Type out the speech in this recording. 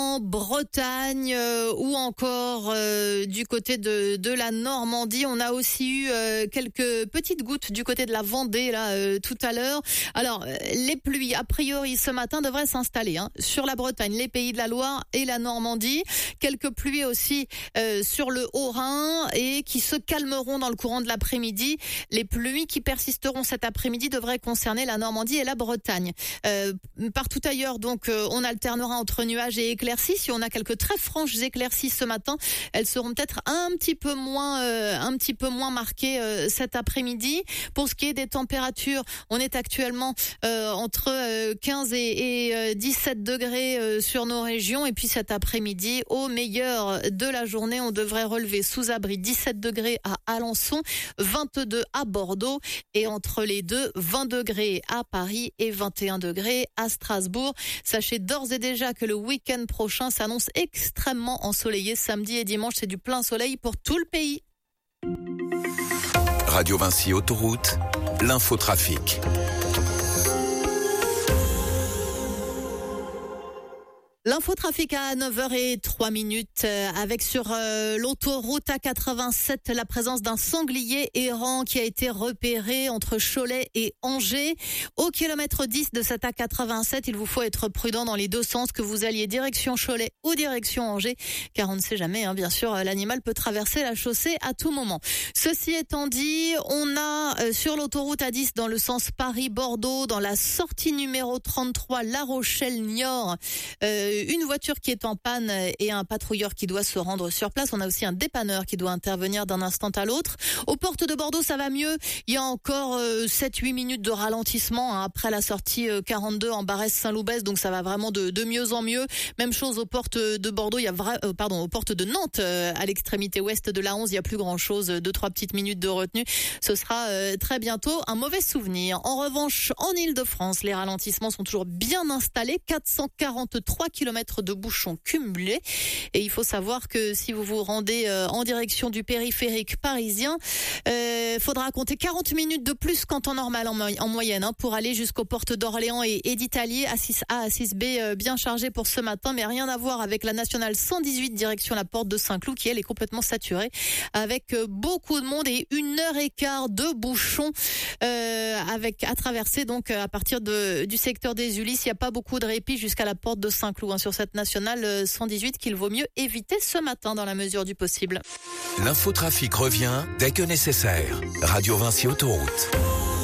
Orléans, Bretagne ou encore du côté de la Normandie. On a aussi eu quelques petites gouttes du côté de la Vendée là tout à l'heure. Alors les pluies a priori ce matin devraient s'installer sur la Bretagne, les Pays de la Loire et la Normandie. Quelques pluies aussi sur le Haut-Rhin et qui se calmeront dans le courant de l'après-midi. Les pluies qui persisteront cet après-midi devraient concerner la Normandie et la Bretagne. Partout ailleurs, donc, on alternera entre nuages et éclaircies. Si on a quelques très franches éclaircies ce matin, elles seront peut-être un petit peu moins marquées cet après-midi. Pour ce qui est des températures, on est actuellement entre 15 et 17 degrés sur nos régions. Et puis cet après-midi, au meilleur de la journée, on devrait relever sous abri 17 degrés à Alençon, 22 à Bordeaux et entre les deux, 20 degrés à Paris et 21 degrés à Strasbourg. Sachez d'ores et déjà que le week-end prochain s'annonce extrêmement ensoleillé. Samedi et dimanche, c'est du plein soleil pour tout le pays. Radio Vinci Autoroute, l'infotrafic. L'infotrafic à 9h03 avec sur l'autoroute A87 la présence d'un sanglier errant qui a été repéré entre Cholet et Angers. Au kilomètre 10 de cette A87, il vous faut être prudent dans les deux sens, que vous alliez direction Cholet ou direction Angers, car on ne sait jamais, bien sûr, l'animal peut traverser la chaussée à tout moment. Ceci étant dit, on a sur l'autoroute A10 dans le sens Paris-Bordeaux, dans la sortie numéro 33 La Rochelle-Niort, une voiture qui est en panne et un patrouilleur qui doit se rendre sur place. On a aussi un dépanneur qui doit intervenir d'un instant à l'autre. Aux portes de Bordeaux, ça va mieux. Il y a encore 7-8 minutes de ralentissement après la sortie 42 en Barès-Saint-Loubès, donc ça va vraiment de mieux en mieux. Même chose aux portes de Bordeaux, aux portes de Nantes, à l'extrémité ouest de l'A11, il y a plus grand-chose, 2-3 petites minutes de retenue. Ce sera très bientôt un mauvais souvenir. En revanche, en Île-de-France, les ralentissements sont toujours bien installés, 443 kilomètres de bouchons cumulés. Et il faut savoir que si vous vous rendez en direction du périphérique parisien, faudra compter 40 minutes de plus qu'en temps normal en moyenne pour aller jusqu'aux portes d'Orléans et d'Italie. A6A, A6B bien chargé pour ce matin, mais rien à voir avec la nationale 118 direction la porte de Saint-Cloud qui elle est complètement saturée avec beaucoup de monde et 1h15 de bouchons à traverser donc à partir du secteur des Ulysses. Il n'y a pas beaucoup de répit jusqu'à la porte de Saint-Cloud sur cette nationale 118 qu'il vaut mieux éviter ce matin dans la mesure du possible. L'infotrafic revient dès que nécessaire. Radio Vinci Autoroute.